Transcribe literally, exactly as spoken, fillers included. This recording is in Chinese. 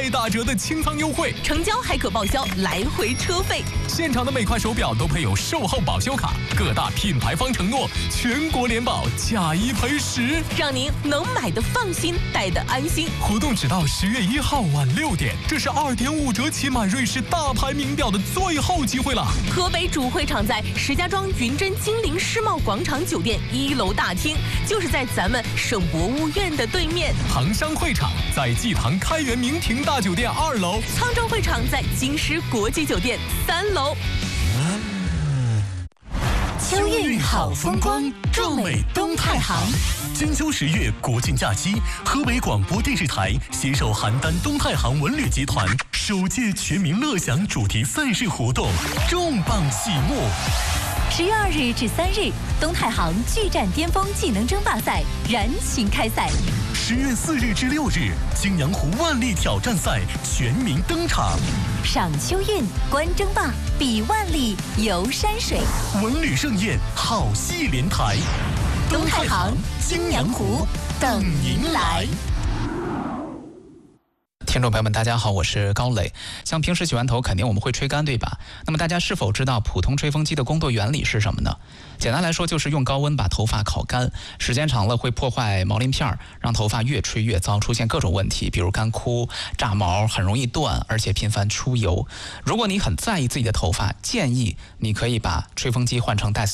倍打折的清仓优惠， 成交还可报销来回车费。 现场的每块手表都配有售后保修卡，各大品牌方承诺全国联保，假一赔十， 让您能买的放心，戴的安心。 活动只到十月一号晚六点，这是二点五折起买瑞士大牌名表的最后机会了。 河北主会场在石家庄云臻金陵世贸广场酒店一楼大厅，就是在咱们省博物院的对面。 杭商会场在济塘开元明庭大酒店二楼， 沧州会场在京师国际酒店三楼。 秋韵好风光，壮美东太行。 金秋十月国庆假期，河北广播电视台携手邯郸东太行文旅集团首届全民乐享主题赛事活动重磅启幕。 十月二日至三日，东太行巨战巅峰技能争霸赛燃情开赛。 十月四日至六日，青阳湖万历挑战赛全民登场。 赏秋韵，观争霸，比万历，游山水， 文旅盛宴，好戏连台。 东太行，青阳湖，等您来。 听众朋友们，大家好，我是高磊。像平时洗完头，肯定我们会吹干，对吧？那么大家是否知道普通吹风机的工作原理是什么呢？简单来说，就是用高温把头发烤干，时间长了会破坏毛鳞片，让头发越吹越糟，出现各种问题，比如干枯、炸毛，很容易断，而且频繁出油。如果你很在意自己的头发，建议你可以把吹风机换成带